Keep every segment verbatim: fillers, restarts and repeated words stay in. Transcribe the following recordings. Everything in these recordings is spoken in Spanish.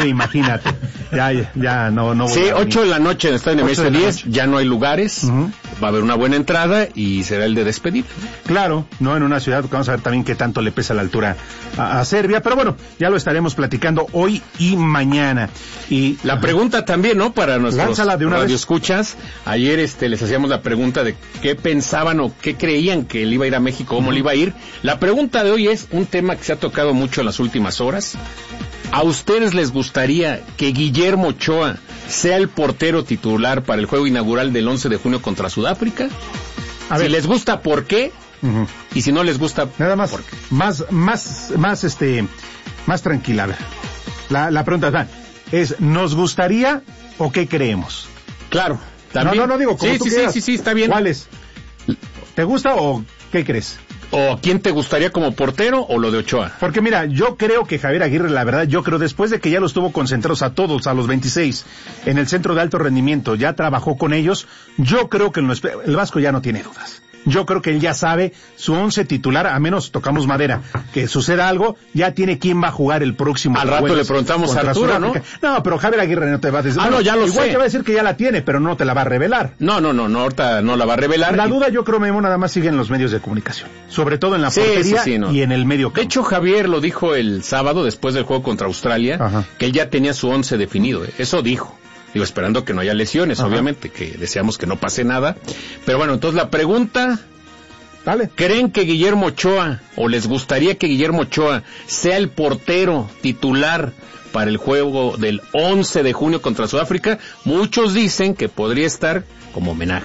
nueve, imagínate. Ya, ya, no, no. Sí, ocho de la noche en el estadio Nemesio diez, ya no hay lugares, uh-huh. Va a haber una buena entrada y será el de despedir. Claro, no en una ciudad, vamos a ver también qué tanto le pesa la altura a, a Serbia, pero bueno, ya lo estaremos platicando hoy y mañana. Y la uh-huh. pregunta también, ¿no? Para nuestros de una radioescuchas, ayer este les hacíamos la pregunta de qué pensaban o qué creían que él iba a ir a México, cómo uh-huh. le iba a ir. La pregunta de hoy es un tema que se ha tocado mucho en las últimas horas. ¿A ustedes les gustaría que Guillermo Ochoa sea el portero titular para el juego inaugural del once de junio contra Sudáfrica? A si ver. les gusta, ¿por qué? Uh-huh. Y si no les gusta, nada más, ¿por qué? Más, más, más, este, más tranquila. A ver. La, la pregunta es, ¿nos gustaría o qué creemos? Claro. ¿También? No, no, no digo como sí, tú sí, quieras. sí, sí, sí, está bien. ¿Cuál es? ¿Te gusta o qué crees? ¿O quién te gustaría como portero o lo de Ochoa? Porque mira, yo creo que Javier Aguirre, la verdad, yo creo después de que ya los tuvo concentrados a todos, a los veintiséis, en el centro de alto rendimiento, ya trabajó con ellos, yo creo que el, el Vasco ya no tiene dudas. Yo creo que él ya sabe su once titular, a menos tocamos madera, que suceda algo, ya tiene quién va a jugar el próximo. Al rato le preguntamos a Arturo, ¿no? No, pero Javier Aguirre no te va a decir. Ah, bueno, no, ya lo igual sé. te va a decir que ya la tiene, pero no te la va a revelar. No, no, no, no, ahorita no la va a revelar. La y... duda yo creo, Memo, nada más sigue en los medios de comunicación. Sobre todo en la sí, portería sí, sí, no. y en el medio campo. De hecho, Javier lo dijo el sábado, después del juego contra Australia, Ajá. que él ya tenía su once definido. ¿eh? Eso dijo. Digo, esperando que no haya lesiones, Ajá. obviamente, que deseamos que no pase nada. Pero bueno, entonces la pregunta... Dale. ¿Creen que Guillermo Ochoa, o les gustaría que Guillermo Ochoa sea el portero titular para el juego del once de junio contra Sudáfrica? Muchos dicen que podría estar como homenaje.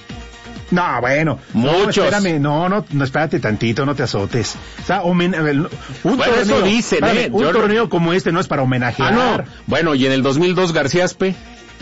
No, bueno. Muchos. No, espérame, no, no, no, espérate tantito, no te azotes. O sea, homen, un bueno, torneo, eso dicen, espérame, ¿eh? Un Yo torneo como este no es para homenajear. Ah, no. Bueno, ¿y en el dos mil dos García Aspe?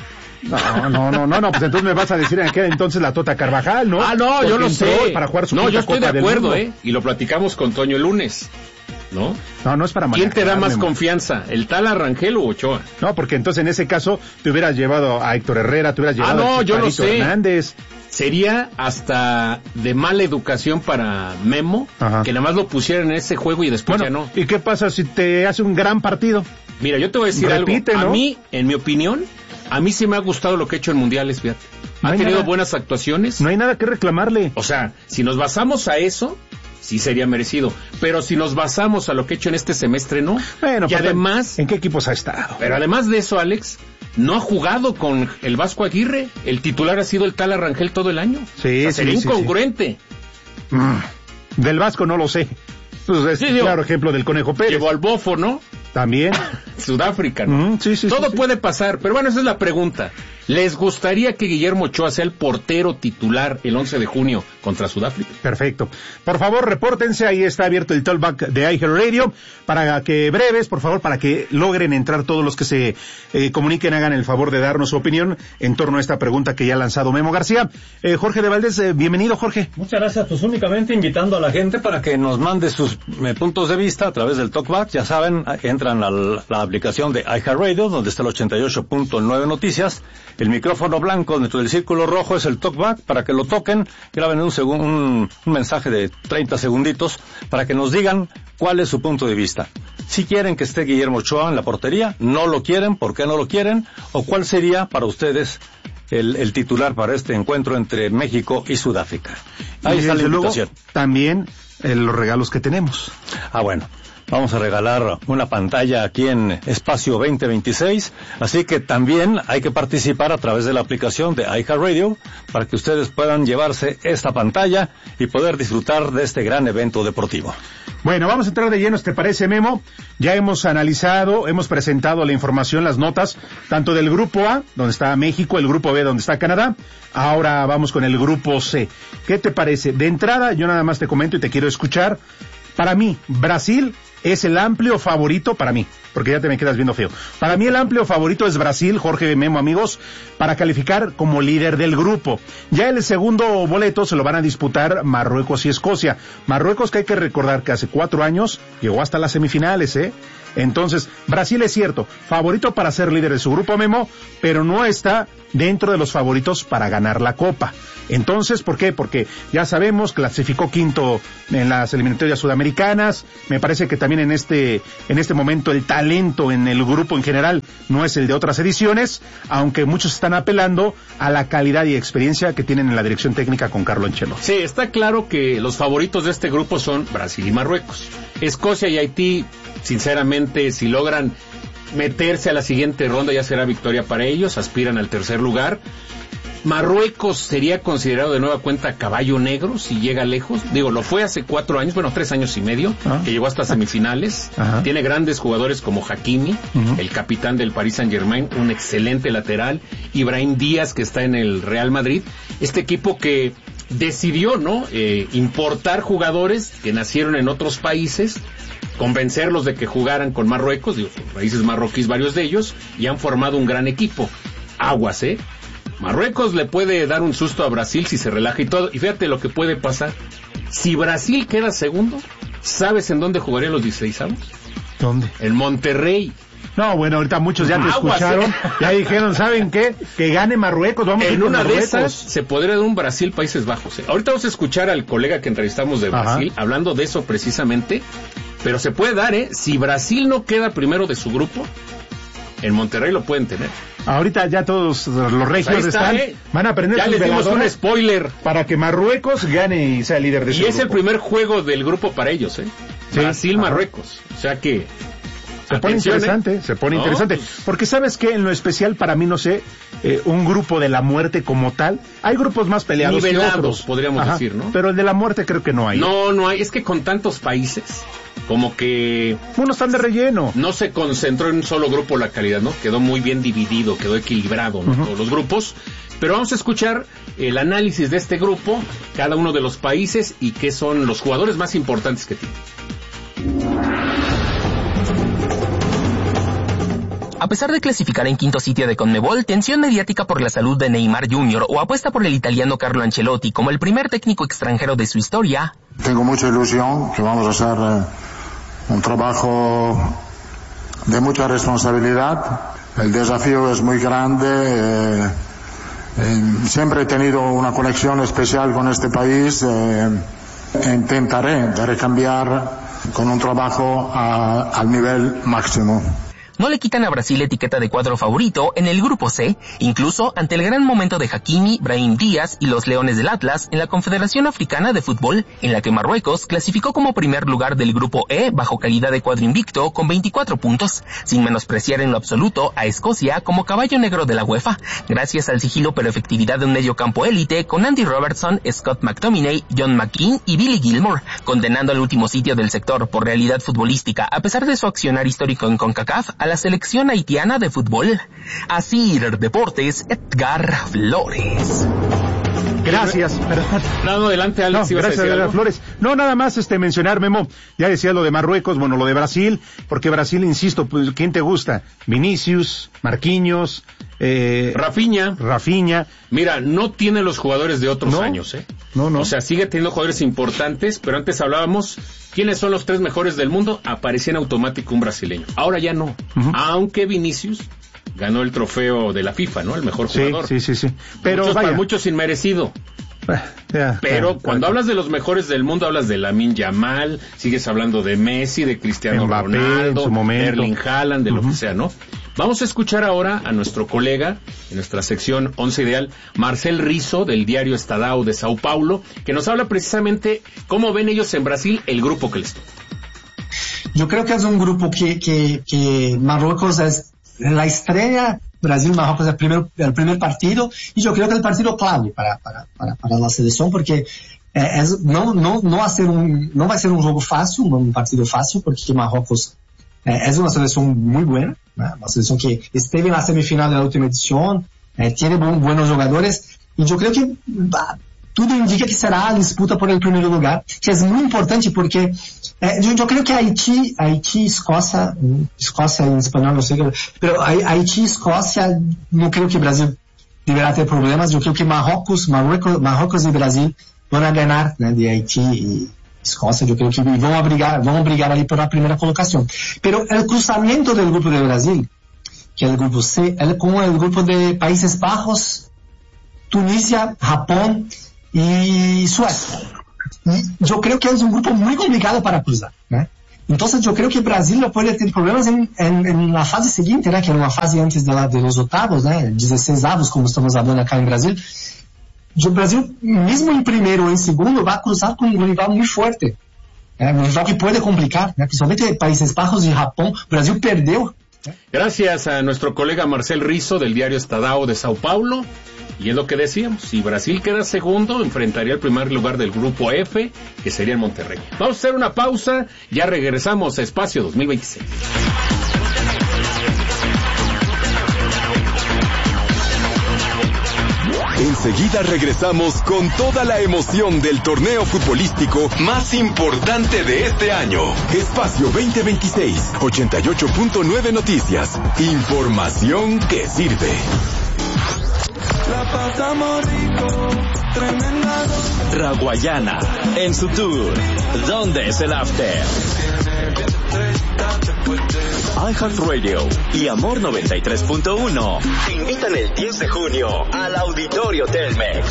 No, no, no, no, no, pues entonces me vas a decir en aquel entonces la Tota Carvajal, ¿no? Ah, no, Porque yo lo sé. Para jugar su no, yo estoy Copa de acuerdo, ¿eh? Y lo platicamos con Toño el lunes, ¿no? No, no es para ¿Quién te da más man. confianza, el tal Rangel o Ochoa? No, porque entonces en ese caso te hubieras llevado a Héctor Herrera, te hubieras llevado ah, no, a yo lo sé. Hernández. Sería hasta de mala educación para Memo, Ajá. que nada más lo pusieran en ese juego y después bueno, ya no. ¿Y qué pasa si te hace un gran partido? Mira, yo te voy a decir Repite, algo. ¿no? A mí, en mi opinión, a mí sí me ha gustado lo que ha hecho en mundiales, fíjate. Ha no tenido nada, buenas actuaciones. No hay nada que reclamarle. O sea, si nos basamos a eso, sí sería merecido. Pero si nos basamos a lo que ha hecho en este semestre, no. Bueno, y además... ¿En qué equipos ha estado? Pero además de eso, Alex, no ha jugado con el Vasco Aguirre. El titular ha sido el tal Rangel todo el año. Sí, o sea, sí, sería sí, incongruente. Sí. Mm. Del Vasco no lo sé. Pues es sí, digo, claro ejemplo del Conejo Pérez. Llevó al Bofo, ¿no? También. Sudáfrica, ¿no? Mm, sí, sí, Todo sí, sí. puede pasar, pero bueno, esa es la pregunta. ¿Les gustaría que Guillermo Ochoa sea el portero titular el once de junio contra Sudáfrica? Perfecto. Por favor, repórtense, ahí está abierto el talkback de iHeartRadio, para que breves, por favor, para que logren entrar todos los que se eh, comuniquen, hagan el favor de darnos su opinión en torno a esta pregunta que ya ha lanzado Memo García. Eh, Jorge de Valdés, eh, bienvenido, Jorge. Muchas gracias, pues únicamente invitando a la gente para que nos mande sus eh, puntos de vista a través del talkback. Ya saben, entran a la, la aplicación de iHeartRadio, donde está el ochenta y ocho punto nueve Noticias. El micrófono blanco dentro del círculo rojo es el talkback, para que lo toquen, graben un, segun, un, un mensaje de treinta segunditos para que nos digan cuál es su punto de vista. Si quieren que esté Guillermo Ochoa en la portería, no lo quieren, ¿por qué no lo quieren? O cuál sería para ustedes el, el titular para este encuentro entre México y Sudáfrica. Ahí y está la invitación. Luego, también eh, los regalos que tenemos. Ah, bueno. Vamos a regalar una pantalla aquí en Espacio veinte veintiséis, así que también hay que participar a través de la aplicación de iHeartRadio para que ustedes puedan llevarse esta pantalla y poder disfrutar de este gran evento deportivo. Bueno, vamos a entrar de lleno, ¿te parece, Memo? Ya hemos analizado, hemos presentado la información, las notas, tanto del Grupo A, donde está México, el Grupo B, donde está Canadá. Ahora vamos con el Grupo C. ¿Qué te parece? De entrada, yo nada más te comento y te quiero escuchar. Para mí, Brasil es el amplio favorito, para mí, porque ya te me quedas viendo feo. Para mí el amplio favorito es Brasil, Jorge, Memo, amigos, para calificar como líder del grupo. Ya el segundo boleto se lo van a disputar Marruecos y Escocia. Marruecos, que hay que recordar que hace cuatro años llegó hasta las semifinales, ¿eh? Entonces, Brasil es cierto, favorito para ser líder de su grupo, Memo, pero no está dentro de los favoritos para ganar la Copa. Entonces, ¿por qué? Porque ya sabemos, clasificó quinto en las eliminatorias sudamericanas. Me parece que también en este en este momento el talento en el grupo en general no es el de otras ediciones, aunque muchos están apelando a la calidad y experiencia que tienen en la dirección técnica con Carlo Ancelotti. Sí, está claro que los favoritos de este grupo son Brasil y Marruecos. Escocia y Haití, sinceramente, si logran meterse a la siguiente ronda ya será victoria para ellos, aspiran al tercer lugar. Marruecos sería considerado de nueva cuenta caballo negro si llega lejos. Digo, lo fue hace cuatro años, bueno, tres años y medio, ¿Ah? que llegó hasta semifinales. Ajá. Tiene grandes jugadores como Hakimi, uh-huh. el capitán del Paris Saint-Germain, un excelente lateral. Ibrahim Díaz, que está en el Real Madrid. Este equipo que decidió, ¿no?, eh, importar jugadores que nacieron en otros países, convencerlos de que jugaran con Marruecos, digo, países marroquíes varios de ellos, y han formado un gran equipo. Aguas, ¿eh? Marruecos le puede dar un susto a Brasil si se relaja y todo. Y fíjate lo que puede pasar. Si Brasil queda segundo, ¿sabes en dónde jugarían los dieciseisavos? ¿Dónde? En Monterrey. No, bueno, ahorita muchos ya te Aguas, escucharon, ¿eh? Ya dijeron, ¿saben qué? Que gane Marruecos, vamos en a ir una Marruecos. de esas se podría dar un Brasil-Países Bajos, ¿eh? Ahorita vamos a escuchar al colega que entrevistamos de Brasil, Ajá. hablando de eso precisamente, pero se puede dar, ¿eh? Si Brasil no queda primero de su grupo, en Monterrey lo pueden tener. Ahorita ya todos los regios está, están, ¿eh? van a aprender ya sus les dimos un spoiler para que Marruecos gane y sea líder de su y grupo. es el primer juego del grupo para ellos, ¿eh? Sí. Brasil-Marruecos, o sea que se pone interesante, ¿eh? se pone no, interesante, pues... porque sabes que en lo especial para mí, no sé, eh, un grupo de la muerte como tal, hay grupos más peleados nivelados, que otros, podríamos Ajá. decir, ¿no? Pero el de la muerte creo que no hay. No, no hay, es que con tantos países, como que... Unos están de relleno. No se concentró en un solo grupo la calidad, ¿no? Quedó muy bien dividido, quedó equilibrado, ¿no? Uh-huh. Todos los grupos. Pero vamos a escuchar el análisis de este grupo, cada uno de los países y qué son los jugadores más importantes que tiene. A pesar de clasificar en quinto sitio de Conmebol, tensión mediática por la salud de Neymar junior o apuesta por el italiano Carlo Ancelotti como el primer técnico extranjero de su historia. Tengo mucha ilusión que vamos a hacer eh, un trabajo de mucha responsabilidad. El desafío es muy grande. Eh, eh, siempre he tenido una conexión especial con este país. Eh, e intentaré de recambiar con un trabajo a, al nivel máximo. No le quitan a Brasil etiqueta de cuadro favorito en el grupo C, incluso ante el gran momento de Hakimi, Brahim Díaz y los Leones del Atlas en la Confederación Africana de Fútbol, en la que Marruecos clasificó como primer lugar del grupo E bajo calidad de cuadro invicto con veinticuatro puntos, sin menospreciar en lo absoluto a Escocia como caballo negro de la UEFA, gracias al sigilo pero efectividad de un medio campo élite con Andy Robertson, Scott McTominay, John McGinn y Billy Gilmore, condenando al último sitio del sector por realidad futbolística a pesar de su accionar histórico en CONCACAF a la selección haitiana de fútbol. Asir Deportes, Edgar Flores. Gracias. No, no, adelante, Alex. No, gracias, Edgar Flores. No, nada más este mencionar, Memo, ya decía lo de Marruecos, bueno, lo de Brasil, porque Brasil, insisto, pues, ¿quién te gusta? Vinicius, Marquinhos, eh, Rafinha. Rafinha. Mira, no tiene los jugadores de otros no, años, ¿eh? No, no. O sea, sigue teniendo jugadores importantes, pero antes hablábamos, ¿quiénes son los tres mejores del mundo? Aparecía en automático un brasileño. Ahora ya no. Uh-huh. Aunque Vinicius ganó el trofeo de la FIFA, ¿no? El mejor jugador. Sí, sí, sí, sí. Pero muchos, vaya. Para muchos inmerecido. Yeah, Pero yeah, cuando yeah. hablas de los mejores del mundo, hablas de Lamine Yamal, sigues hablando de Messi, de Cristiano Mbappé, Ronaldo, Erling Haaland, de uh-huh. lo que sea, ¿no? Vamos a escuchar ahora a nuestro colega en nuestra sección Once Ideal, Marcel Rizo, del diario Estadão de Sao Paulo, que nos habla precisamente cómo ven ellos en Brasil el grupo que les toca. Yo creo que es un grupo que, que, que Marruecos es la estrella. Brasil-Marrocos es el primer, el primer partido y yo creo que es el partido clave para, para, para, para la selección porque eh, es, no, no, no, va a ser un, no va a ser un juego fácil, un partido fácil porque Marruecos eh, es una selección muy buena, ¿no? Una selección que estuvo en la semifinal de la última edición, eh, tiene bu- buenos jugadores y yo creo que bah, todo indica que será a disputa por el primer lugar, que es muy importante porque eh, yo, yo creo que Haití, Haití, Escocia, Escocia en español no sé, pero Haití, Escocia, no creo que Brasil deberá tener problemas, yo creo que Marruecos, Marruecos, Marruecos y Brasil van a ganar, ¿no? De Haití y Escocia, yo creo que van a brigar, van a brigar ahí por la primera colocación. Pero el cruzamiento del grupo de Brasil, que es el grupo C, es como el grupo de Países Bajos, Tunisia, Japón y Suecia. Y yo creo que es un grupo muy complicado para cruzar, ¿no? Entonces yo creo que Brasil no puede tener problemas en, en, en la fase siguiente, ¿no? Que era una fase antes de, la, de los octavos, ¿no? dieciséis avos, como estamos hablando acá en Brasil. Yo, Brasil, mismo en primero o en segundo, va a cruzar con un rival muy fuerte. ¿eh? Un rival que puede complicar, ¿no? Principalmente Países Bajos y Japón. Brasil perdió. ¿eh? Gracias a nuestro colega Marcel Rizo del diario Estadão de Sao Paulo. Y es lo que decíamos, si Brasil queda segundo, enfrentaría el primer lugar del grupo F, que sería en Monterrey. Vamos a hacer una pausa, ya regresamos a Espacio dos mil veintiséis. Enseguida regresamos con toda la emoción del torneo futbolístico más importante de este año. Espacio veinte veintiséis, ochenta y ocho punto nueve Noticias. Información que sirve. La pasamos rico, tremenda. Raguayana, en su tour, ¿dónde es el after? iHeartRadio y Amor noventa y tres punto uno te invitan el diez de junio al Auditorio Telmex.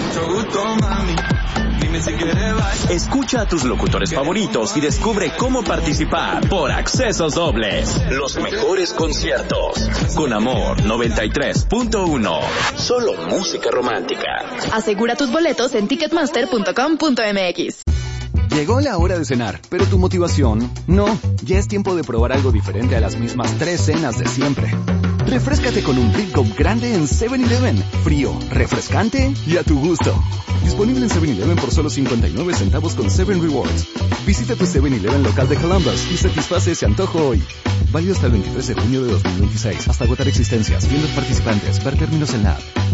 Escucha a tus locutores favoritos y descubre cómo participar por accesos dobles. Los mejores conciertos. Con Amor noventa y tres punto uno. Solo música romántica. Asegura tus boletos en ticketmaster punto com punto m x. Llegó la hora de cenar, pero tu motivación, no. Ya es tiempo de probar algo diferente a las mismas tres cenas de siempre. Refréscate con un Big Gulp grande en seven eleven. Frío, refrescante y a tu gusto. Disponible en seven eleven por solo cincuenta y nueve centavos con seven Rewards. Visita tu seven eleven local de Columbus y satisface ese antojo hoy. Válido hasta el veintitrés de junio de dos mil veintiséis. Hasta agotar existencias. Tiendas participantes. Ver términos en la app.